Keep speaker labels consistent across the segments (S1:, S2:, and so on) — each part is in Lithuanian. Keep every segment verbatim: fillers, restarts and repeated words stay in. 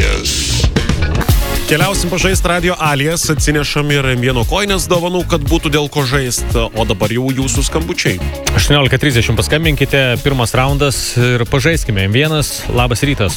S1: Alijas.
S2: Keliausim pažaist Radio Alijas, atsinešam ir vieno koinės dovanų, kad būtų dėl ko žaist, o dabar jau jūsų skambučiai.
S3: aštuoniolika trisdešimt paskambinkite, pirmas raundas ir pažaiskime. M vienas, labas rytas.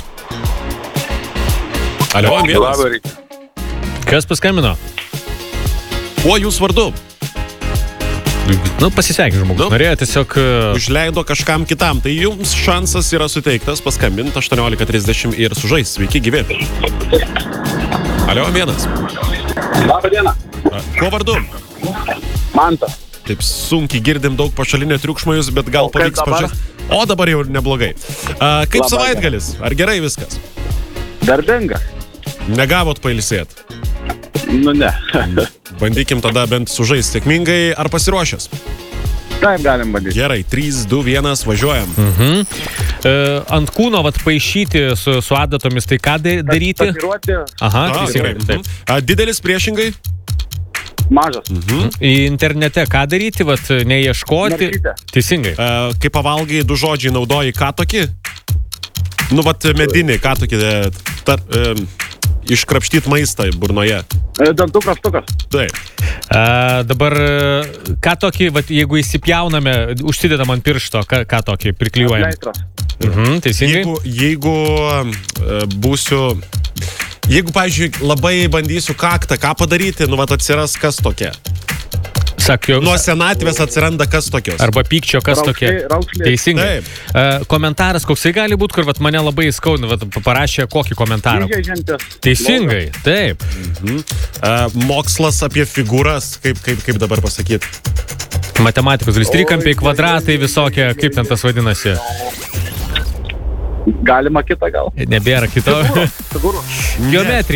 S2: Alio, M vienas.
S4: Labas rytas.
S3: Kas paskambino?
S2: Kuo jūs vardu?
S3: Nu, pasisveikin žmogus.
S2: Nu.
S3: Norėjo tiesiog...
S2: Užleido kažkam kitam, tai jums šansas yra suteiktas paskambinti aštuoniolika trisdešimt ir sužaist. Sveiki, gyvi. Alio, M vienas.
S4: Labą dieną.
S2: Kuo vardu?
S4: Manta.
S2: Taip sunkiai girdim daug pašalinio triukšmo jūs, bet gal
S4: O kaip
S2: pavyks
S4: dabar?
S2: pažaisti. O dabar jau neblogai. A, kaip
S4: Labai
S2: savaitgalis? Ar gerai viskas?
S4: Darbinga.
S2: Negavot pailsėt?
S4: Nu ne.
S2: Bandykim tada bent sužaist sėkmingai. Ar pasiruošęs?
S4: Taip galim bandyti.
S2: Gerai, trys, du, vienas, važiuojam.
S3: Mhm. E, ant kūno vat paišyti su, su adatomis, tai ką da- daryti?
S4: Tatuiruoti
S3: Aha,
S2: A,
S3: teisingai.
S2: gerai.
S3: Taip.
S2: Mhm. A, didelis priešingai?
S4: mažas.
S2: Mhm.
S3: Į internete ką daryti, vat neieškoti?
S4: Mergytė.
S3: Teisingai.
S2: A, kai pavalgai du žodžiai naudoji ką tokį? Nu, vat medinį, ką tokį, e, tar, e, iškrapštyt maistą burnoje.
S4: E, Dantų krastukas.
S2: Taip.
S3: A, dabar e, ką tokį, vat, jeigu įsipjauname, užsidedam ant piršto, ką, ką tokį priklijuojam?
S4: Leitras.
S3: Mhm, teisingai.
S2: Jeigu, jeigu e, būsiu... Jeigu, pavyzdžiui, labai bandysiu kaktą, ką padaryti, nu, vat atsiras kas tokia.
S3: Sakiau,
S2: Nuo senatvės atsiranda kas tokios.
S3: arba pykčio, kas
S4: Raukšlė-
S3: tokie.
S4: raukšlė.
S3: Teisingai.
S2: Taip.
S3: E, komentaras koksai gali būti, kur vat, mane labai skaudina, vat, parašė kokį komentarą.
S4: Įžeidžiantis.
S3: Teisingai, taip.
S2: Mhm. E, mokslas apie figūras, kaip, kaip, kaip dabar pasakyti.
S3: Matematikos dalis, trikampiai,
S4: Oi,
S3: kvadratai
S4: oi, oi,
S3: visokie,
S4: oi,
S3: kaip ten tas vadinasi.
S4: Galima kitą gal.
S3: Nebėra kito.
S4: Figūrų.
S3: Geometrija.